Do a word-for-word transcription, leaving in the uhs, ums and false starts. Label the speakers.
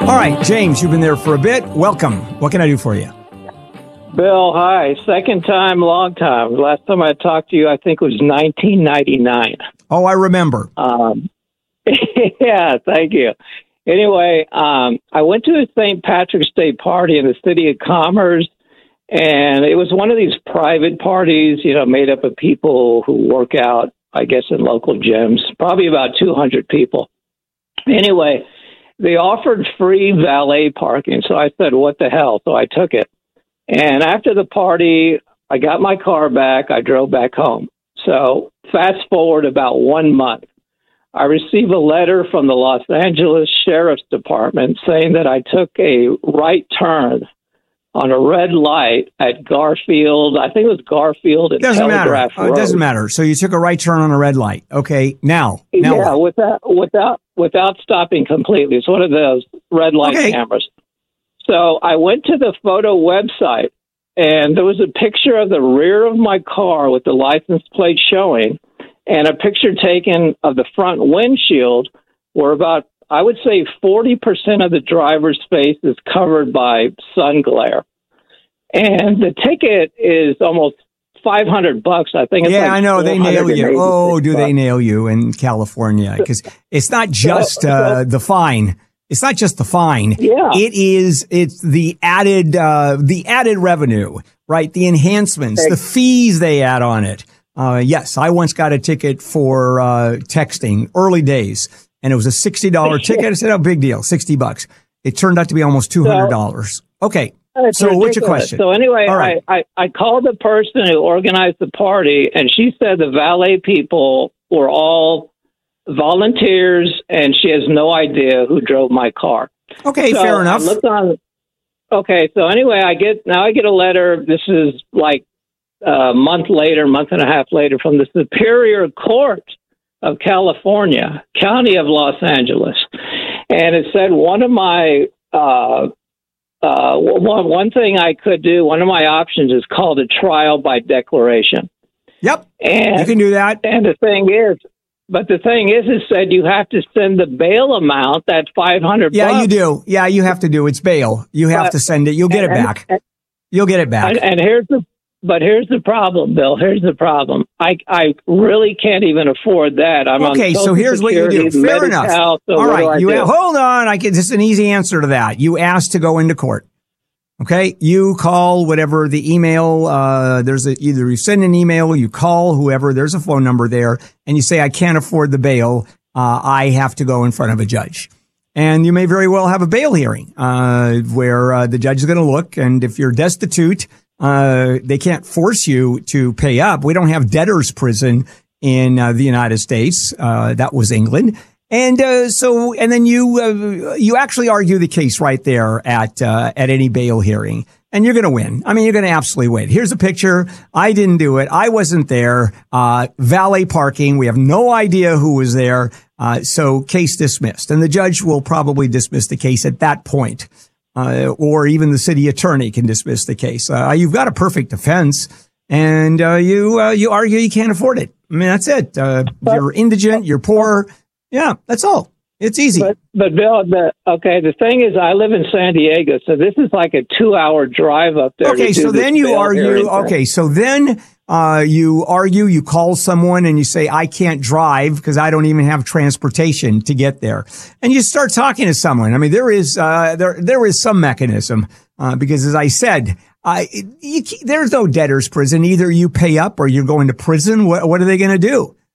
Speaker 1: All right, James, you've been there for a bit. Welcome. What can I do for you?
Speaker 2: Bill, hi. Second time, long time. Last time I talked to you, I think it was nineteen ninety-nine.
Speaker 1: Oh, I remember.
Speaker 2: Um, yeah, thank you. Anyway, um, I went to a Saint Patrick's Day party in the city of Commerce, and it was one of these private parties, you know, made up of people who work out, I guess, in local gyms, probably about two hundred people. Anyway, they offered free valet parking, so I said, what the hell? So I took it. And after the party, I got my car back. I drove back home. So fast forward about one month, I received a letter from the Los Angeles Sheriff's Department saying that I took a right turn on a red light at Garfield. I think it was Garfield and
Speaker 1: doesn't
Speaker 2: Telegraph
Speaker 1: matter.
Speaker 2: Road.
Speaker 1: It doesn't matter. So you took a right turn on a red light. Okay, now. now
Speaker 2: yeah,
Speaker 1: what?
Speaker 2: without without without stopping completely. It's one of those red light
Speaker 1: okay.
Speaker 2: cameras. So I went to the photo website, and there was a picture of the rear of my car with the license plate showing, and a picture taken of the front windshield where about, I would say, forty percent of the driver's face is covered by sun glare. And the ticket is almost five hundred bucks. I think it's
Speaker 1: yeah,
Speaker 2: like
Speaker 1: I know. They nail you. Oh, do they nail you in California? Because it's not just uh, the fine. It's not just the fine.
Speaker 2: Yeah.
Speaker 1: It is, it's the added, uh, the added revenue, right? The enhancements, the fees they add on it. Uh, yes, I once got a ticket for, uh, texting early days, and it was a sixty dollars ticket. I said, oh, big deal, sixty bucks. It turned out to be almost two hundred dollars. So, okay. So
Speaker 2: ridiculous.
Speaker 1: What's your question?
Speaker 2: So anyway,
Speaker 1: All right.
Speaker 2: I, I, I called the person who organized the party, and she said the valet people were all volunteers, and she has no idea who drove my car.
Speaker 1: Okay,
Speaker 2: so
Speaker 1: fair enough.
Speaker 2: I looked on. Okay, so anyway, I get now I get a letter. This is like a month later, month and a half later, from the Superior Court of California, County of Los Angeles, and it said one of my uh, uh, one one thing I could do. One of my options is called a trial by declaration.
Speaker 1: Yep,
Speaker 2: and
Speaker 1: you can do that.
Speaker 2: And the thing is. But the thing is, it said you have to send the bail amount, that five hundred
Speaker 1: Yeah,
Speaker 2: bucks.
Speaker 1: you do. Yeah, you have to do. It's bail. You have
Speaker 2: but,
Speaker 1: to send it. You'll get
Speaker 2: and,
Speaker 1: it back.
Speaker 2: And,
Speaker 1: You'll get it back.
Speaker 2: And, and here's the, but here's the problem, Bill. Here's the problem. I I really can't even afford that. I'm
Speaker 1: okay.
Speaker 2: On
Speaker 1: so here's what you do. Fair enough.
Speaker 2: So
Speaker 1: All right. You
Speaker 2: do?
Speaker 1: hold on. I can. This is an easy answer to that. You asked to go into court. Okay, you call whatever the email, uh, there's a, either you send an email, you call whoever, there's a phone number there, and you say, I can't afford the bail. Uh, I have to go in front of a judge. And you may very well have a bail hearing, uh, where, uh, the judge is going to look. And if you're destitute, uh, they can't force you to pay up. We don't have debtor's prison in uh, the United States. Uh, that was England. And, uh, so, and then you, uh, you actually argue the case right there at, uh, at any bail hearing, and you're going to win. I mean, you're going to absolutely win. Here's a picture. I didn't do it. I wasn't there. Uh, valet parking. We have no idea who was there. Uh, so case dismissed, and the judge will probably dismiss the case at that point. Uh, or even the city attorney can dismiss the case. Uh, you've got a perfect defense, and, uh, you, uh, you argue you can't afford it. I mean, that's it. Uh, you're indigent. You're poor. Yeah, that's all. It's easy.
Speaker 2: But, but Bill, the, okay, the thing is, I live in San Diego, so this is like a two-hour drive up there.
Speaker 1: Okay, so then you argue. Okay, so then uh, you argue. You call someone and you say, "I can't drive because I don't even have transportation to get there." And you start talking to someone. I mean, there is uh, there there is some mechanism uh, because, as I said, uh, you, there's no debtor's prison. Either you pay up or you're going to prison. What, what are they going to do?